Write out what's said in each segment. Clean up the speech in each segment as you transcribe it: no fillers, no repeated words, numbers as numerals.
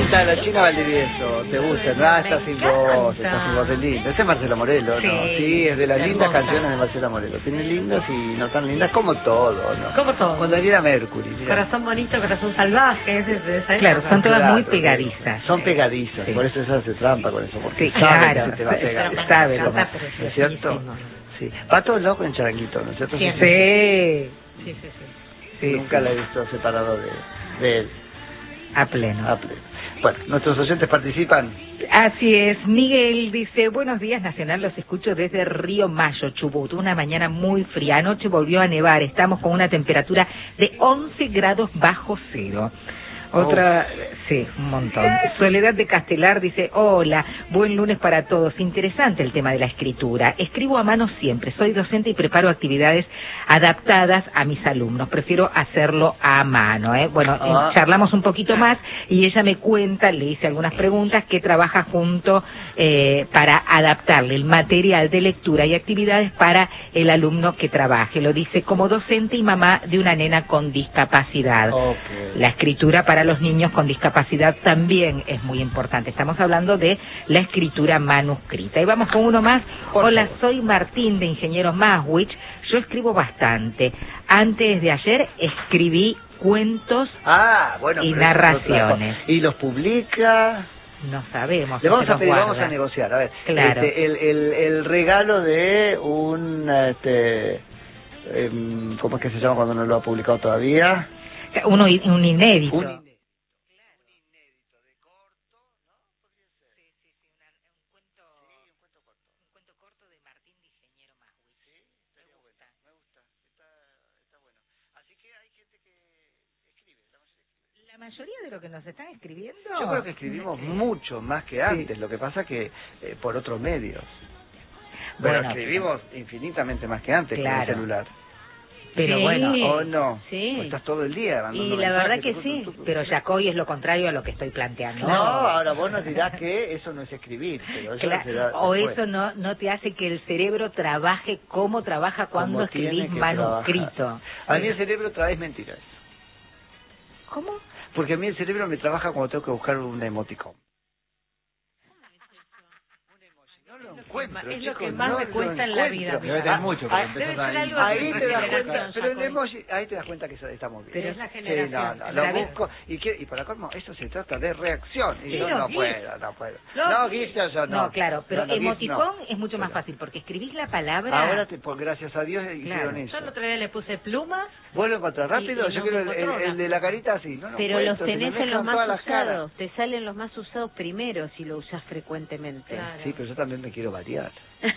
gusta la China Valdivieso, te gusta, ¿no? Está sin voz de lindo. Ese es Marcelo Morelo, ¿no? Sí, es de las lindas canciones de Marcelo Morelo. Tiene lindas y no tan lindas como todo, ¿no? Como todo. Cuando era Mercury. Mira. Corazón bonito, corazón salvaje, esa claro, son todas muy pegadizas. Son pegadizas, por eso esa hace trampa con eso, porque sabe que se te va a pegar. Sabe, ¿no es cierto? Sí. Va todo loco en Charanguito, ¿no es cierto? Sí. Nunca la he visto separado de él. A pleno. Bueno, nuestros oyentes participan. Así es. Miguel dice, buenos días, Nacional, los escucho desde Río Mayo, Chubut. Una mañana muy fría, anoche volvió a nevar, estamos con una temperatura de 11 grados bajo cero. Otra, sí, un montón. Soledad de Castelar dice, hola, buen lunes para todos. Interesante el tema de la escritura. Escribo a mano siempre. Soy docente y preparo actividades adaptadas a mis alumnos. Prefiero hacerlo a mano, ¿eh? Bueno, charlamos un poquito más y ella me cuenta, le hice algunas preguntas, que trabaja junto para adaptarle el material de lectura y actividades para el alumno que trabaje. Lo dice como docente y mamá de una nena con discapacidad. La escritura para los niños con discapacidad también es muy importante. Estamos hablando de la escritura manuscrita. Y vamos con uno más. Hola, soy Martín de Ingenieros Maswich. Yo escribo bastante. Antes de ayer escribí cuentos y narraciones. ¿Y los publica? No sabemos. Le vamos a pedir, vamos a negociar. A ver, claro. El regalo de un... ¿cómo es que se llama cuando no lo ha publicado todavía? Un inédito. Un inédito de corto, ¿no? Un cuento corto de Martín de Ingeniero Maswich. Sí, me gusta. Está bueno. Así que hay gente que escribe, la mayoría de lo que nos están escribiendo. Yo creo que escribimos mucho más que antes, lo que pasa que por otros medios. Pero escribimos infinitamente más que antes con el celular. Pero bueno, o no, o estás todo el día y la verdad que sí, pero Jacobi es lo contrario a lo que estoy planteando. No, ahora vos nos dirás que eso no es escribir, pero eso o eso no te hace que el cerebro trabaje como trabaja cuando escribís manuscrito. A mí el cerebro trae mentiras. ¿Cómo? Porque a mí el cerebro me trabaja cuando tengo que buscar un emoticón. Es lo que más me cuesta en la vida. Debe tener mucho, ahí te das cuenta, pero el emoji, ahí te das cuenta que estamos bien. Pero es la generación. Sí, lo busco, y para colmo, eso se trata de reacción, y yo no puedo. No, GIF yo no. No, claro, pero emoticón es mucho más fácil, porque escribís la palabra... Ahora, gracias a Dios, hicieron eso. Yo el otro día le puse plumas. ¿Vos lo encontrás rápido? Yo quiero el de la carita así, ¿no? Pero los tenés en los más usados, te salen los más usados primero si lo usás frecuentemente. Sí, pero yo también me quiero variar.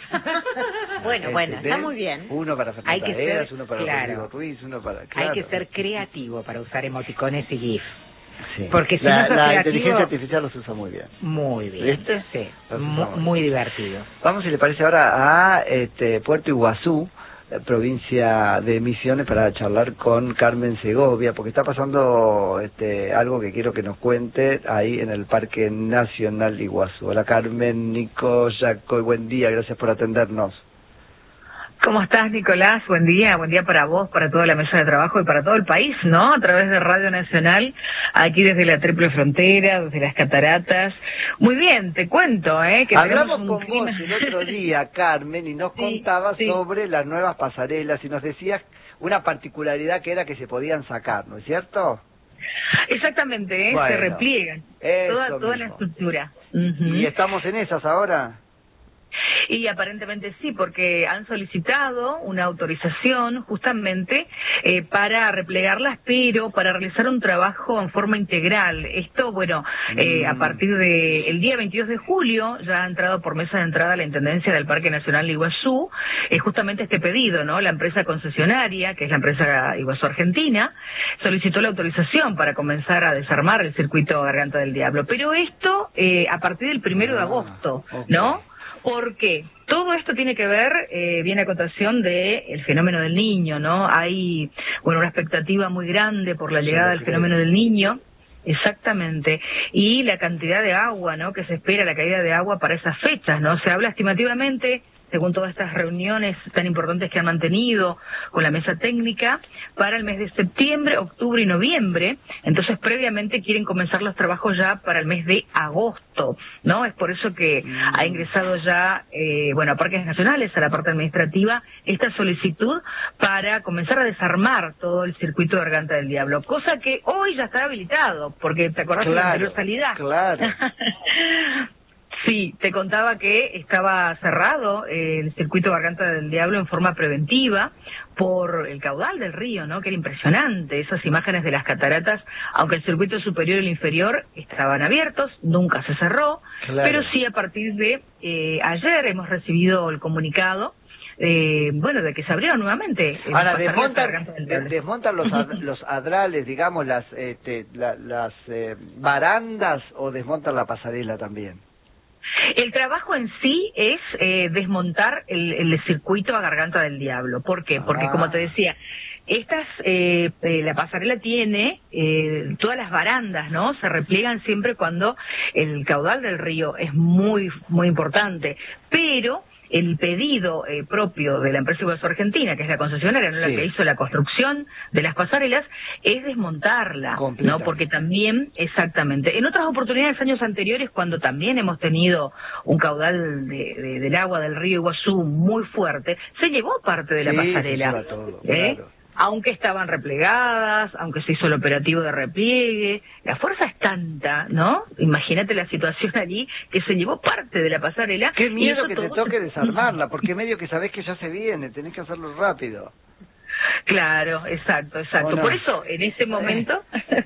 bueno, está muy bien. Uno para Fernanda Eras, uno para Rodrigo Ruiz, uno para... Hay que ser creativo para usar emoticones y GIF. Sí. Porque si la inteligencia artificial los usa muy bien. Muy bien. ¿Viste? Sí, muy divertido. Vamos, si le parece, ahora a Puerto Iguazú, provincia de Misiones, para charlar con Carmen Segovia, porque está pasando algo que quiero que nos cuente ahí en el Parque Nacional de Iguazú. Hola Carmen, Nico, Jaco, buen día, gracias por atendernos. ¿Cómo estás, Nicolás? Buen día para vos, para toda la mesa de trabajo y para todo el país, ¿no? A través de Radio Nacional, aquí desde la Triple Frontera, desde las Cataratas. Muy bien, te cuento, que hablamos con vos el otro día, Carmen, y nos contabas sobre las nuevas pasarelas y nos decías una particularidad que era que se podían sacar, ¿no es cierto? Exactamente, se repliegan toda la estructura. ¿Y estamos en esas ahora? Y aparentemente sí, porque han solicitado una autorización justamente para replegarlas, pero para realizar un trabajo en forma integral. Esto, a partir del día 22 de julio ya ha entrado por mesa de entrada la Intendencia del Parque Nacional de Iguazú, justamente este pedido, ¿no? La empresa concesionaria, que es la empresa Iguazú Argentina, solicitó la autorización para comenzar a desarmar el circuito Garganta del Diablo. Pero esto a partir del 1 de agosto, ¿no? Porque todo esto tiene que ver, viene a cotación del fenómeno del niño, ¿no? Hay, una expectativa muy grande por la llegada del fenómeno del niño, exactamente, y la cantidad de agua, ¿no? Que se espera, la caída de agua para esas fechas, ¿no? Se habla estimativamente según todas estas reuniones tan importantes que han mantenido con la mesa técnica, para el mes de septiembre, octubre y noviembre. Entonces, previamente quieren comenzar los trabajos ya para el mes de agosto, ¿no? Es por eso que ha ingresado ya, a Parques Nacionales, a la parte administrativa, esta solicitud para comenzar a desarmar todo el circuito de Garganta del Diablo, cosa que hoy ya está habilitado, porque te acordás de la anterior salida. Claro. Sí, te contaba que estaba cerrado el circuito Garganta del Diablo en forma preventiva por el caudal del río, ¿no? Que era impresionante, esas imágenes de las cataratas, aunque el circuito superior y el inferior estaban abiertos, nunca se cerró, pero sí a partir de ayer hemos recibido el comunicado de que se abrieron nuevamente. Ahora, desmontan los adrales, digamos, las barandas, o desmontan la pasarela también. El trabajo en sí es desmontar el circuito a Garganta del Diablo. ¿Por qué? Porque, como te decía, la pasarela tiene todas las barandas, ¿no? Se repliegan siempre cuando el caudal del río es muy, muy importante. Pero el pedido propio de la empresa Iguazú Argentina, que es la concesionaria, no la que hizo la construcción de las pasarelas, es desmontarla, ¿no? Porque también, exactamente, en otras oportunidades, años anteriores, cuando también hemos tenido un caudal del agua del río Iguazú muy fuerte, se llevó parte de la pasarela. Se todo, claro. Aunque estaban replegadas, aunque se hizo el operativo de repliegue, la fuerza es tanta, ¿no? Imagínate la situación allí, que se llevó parte de la pasarela. Qué miedo que te toque desarmarla, porque medio que sabés que ya se viene, tenés que hacerlo rápido. Claro, exacto. Por eso, en ese momento,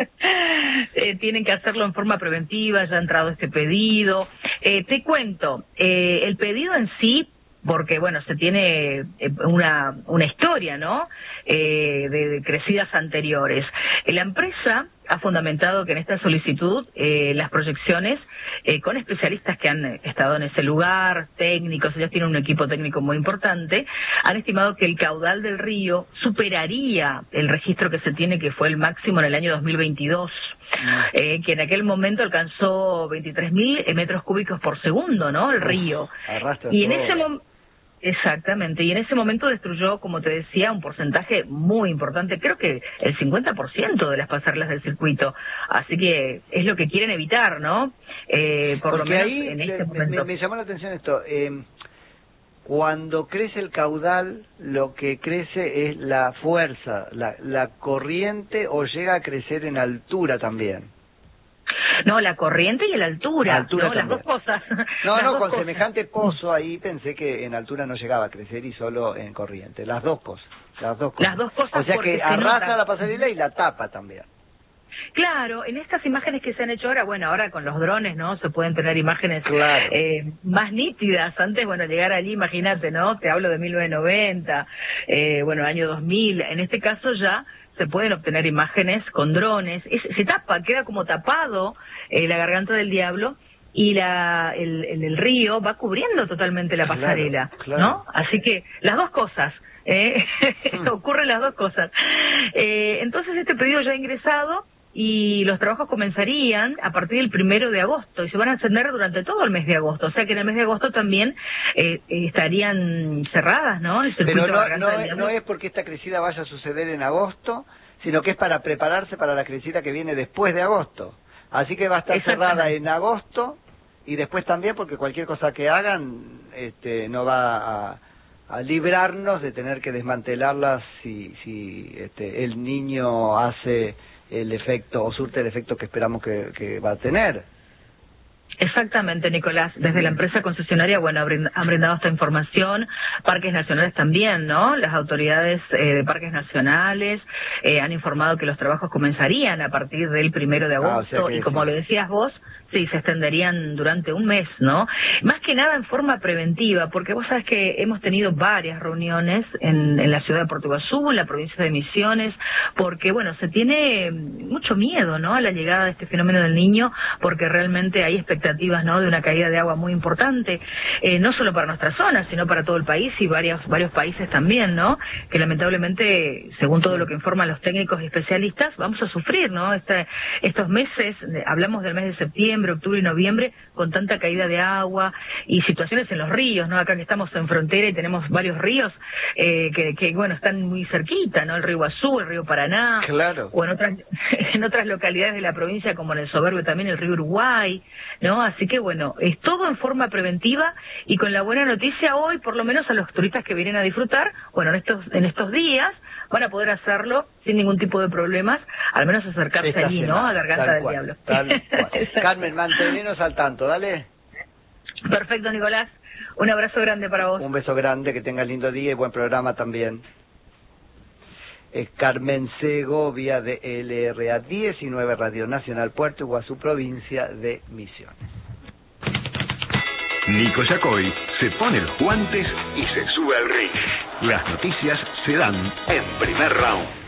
tienen que hacerlo en forma preventiva, ya ha entrado este pedido. Te cuento, el pedido en sí, porque se tiene una historia, ¿no? De crecidas anteriores. La empresa ha fundamentado que en esta solicitud las proyecciones con especialistas que han estado en ese lugar, técnicos, ellos tienen un equipo técnico muy importante, han estimado que el caudal del río superaría el registro que se tiene, que fue el máximo en el año 2022, que en aquel momento alcanzó 23.000 metros cúbicos por segundo, ¿no? El río. Y en ese momento... Exactamente, y en ese momento destruyó, como te decía, un porcentaje muy importante, creo que el 50% de las pasarelas del circuito, así que es lo que quieren evitar, ¿no? Por lo menos ahí, en este momento. Me llamó la atención esto, cuando crece el caudal, lo que crece es la fuerza, la corriente, o llega a crecer en altura también. No, la corriente y la altura, ¿no? Las dos cosas. Con semejante pozo ahí pensé que en altura no llegaba a crecer y solo en corriente. Las dos cosas. Las dos cosas. O sea que arrasa la pasarela y la tapa también. Claro, en estas imágenes que se han hecho ahora, ahora con los drones, ¿no? Se pueden tener imágenes más nítidas. Antes, llegar allí, imagínate, ¿no? Te hablo de 1990, año 2000. En este caso ya se pueden obtener imágenes con drones. Se tapa, queda como tapado la Garganta del Diablo, y el río va cubriendo totalmente la pasarela, ¿no? Así que las dos cosas. Ocurren las dos cosas. Entonces este pedido ya ha ingresado y los trabajos comenzarían a partir del 1 de agosto y se van a extender durante todo el mes de agosto. O sea que en el mes de agosto también estarían cerradas, ¿no? Pero no es porque esta crecida vaya a suceder en agosto, sino que es para prepararse para la crecida que viene después de agosto. Así que va a estar cerrada en agosto y después también, porque cualquier cosa que hagan no va a librarnos de tener que desmantelarlas si el niño hace el efecto o surte el efecto que esperamos que va a tener. Exactamente, Nicolás. Desde la empresa concesionaria, han brindado esta información. Parques Nacionales también, ¿no? Las autoridades de Parques Nacionales han informado que los trabajos comenzarían a partir del 1 de agosto y como lo decías vos, se extenderían durante un mes, ¿no? Más que nada en forma preventiva, porque vos sabés que hemos tenido varias reuniones en la ciudad de Puerto Iguazú, en la provincia de Misiones, porque, se tiene mucho miedo, ¿no? A la llegada de este fenómeno del niño, porque realmente hay expectativas expectativas, ¿no?, de una caída de agua muy importante, no solo para nuestra zona, sino para todo el país y varios países también, ¿no?, que lamentablemente, según todo lo que informan los técnicos y especialistas, vamos a sufrir, ¿no?, estos meses, hablamos del mes de septiembre, octubre y noviembre, con tanta caída de agua y situaciones en los ríos, ¿no?, acá que estamos en frontera y tenemos varios ríos que bueno, están muy cerquita, ¿no?, el río Iguazú, el río Paraná, claro, o en otras localidades de la provincia, como en el Soberbio también el río Uruguay, ¿no? Así que bueno, es todo en forma preventiva y con la buena noticia hoy, por lo menos a los turistas que vienen a disfrutar, bueno, en estos días van a poder hacerlo sin ningún tipo de problemas, al menos acercarse allí, ¿no?, a Garganta del Diablo. Carmen, mantenernos al tanto, dale. Perfecto, Nicolás. Un abrazo grande para vos. Un beso grande, que tengas lindo día y buen programa también. Es Carmen Segovia de LRA 19 Radio Nacional Puerto Iguazú, provincia de Misiones. Nico Yacoy se pone los guantes y se sube al ring. Las noticias se dan en Primer Round.